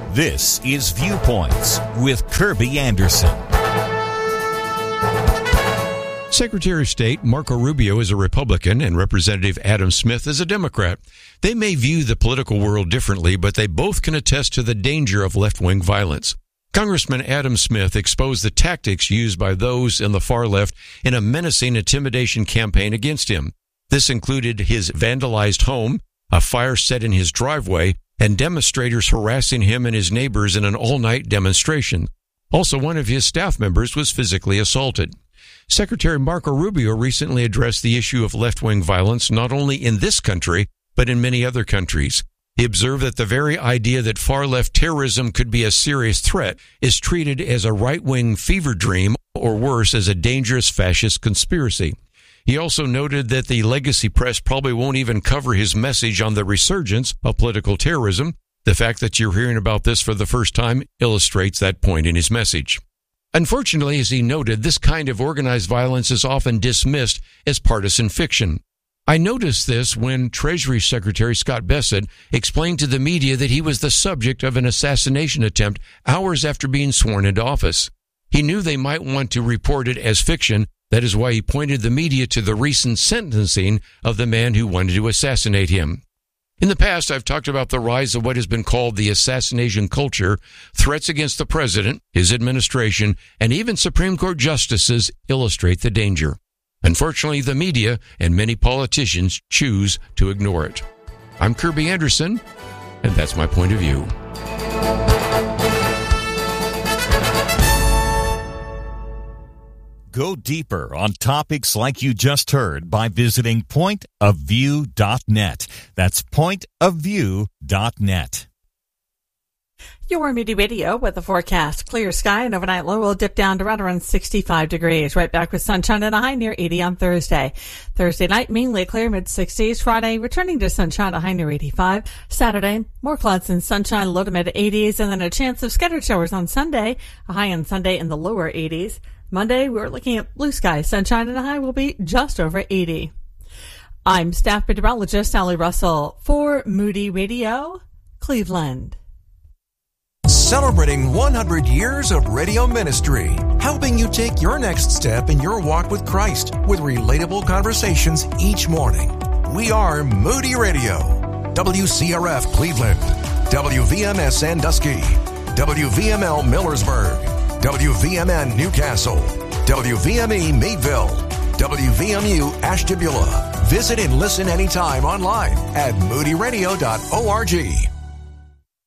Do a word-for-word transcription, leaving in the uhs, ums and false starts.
This is Viewpoints with Kirby Anderson. Secretary of State Marco Rubio is a Republican and Representative Adam Smith is a Democrat. They may view the political world differently, but they both can attest to the danger of left-wing violence. Congressman Adam Smith exposed the tactics used by those in the far left in a menacing intimidation campaign against him. This included his vandalized home, a fire set in his driveway, and demonstrators harassing him and his neighbors in an all-night demonstration. Also, one of his staff members was physically assaulted. Secretary Marco Rubio recently addressed the issue of left-wing violence not only in this country, but in many other countries. He observed that the very idea that far-left terrorism could be a serious threat is treated as a right-wing fever dream, or worse, as a dangerous fascist conspiracy. He also noted that the legacy press probably won't even cover his message on the resurgence of political terrorism. The fact that you're hearing about this for the first time illustrates that point in his message. Unfortunately, as he noted, this kind of organized violence is often dismissed as partisan fiction. I noticed this when Treasury Secretary Scott Bessent explained to the media that he was the subject of an assassination attempt hours after being sworn into office. He knew they might want to report it as fiction. That is why he pointed the media to the recent sentencing of the man who wanted to assassinate him. In the past, I've talked about the rise of what has been called the assassination culture. Threats against the president, his administration, and even Supreme Court justices illustrate the danger. Unfortunately, the media and many politicians choose to ignore it. I'm Kirby Anderson, and that's my point of view. Go deeper on topics like you just heard by visiting point of view dot net. That's point of view dot net. Your Moody Radio with the forecast. Clear sky and overnight low will dip down to right around sixty-five degrees. Right back with sunshine and a high near eighty on Thursday. Thursday night, mainly clear, mid-sixties. Friday, returning to sunshine, a high near eighty-five. Saturday, more clouds and sunshine, low to mid-eighties. And then a chance of scattered showers on Sunday, a high on Sunday in the lower eighties. Monday, we're looking at blue skies, sunshine, and a high will be just over eighty. I'm staff meteorologist Sally Russell for Moody Radio, Cleveland. Celebrating one hundred years of radio ministry, helping you take your next step in your walk with Christ with relatable conversations each morning. We are Moody Radio, W C R F Cleveland, W V M S Sandusky, W V M L Millersburg, W V M N Newcastle, W V M E Meadville, W V M U Ashtabula. Visit and listen anytime online at moody radio dot org.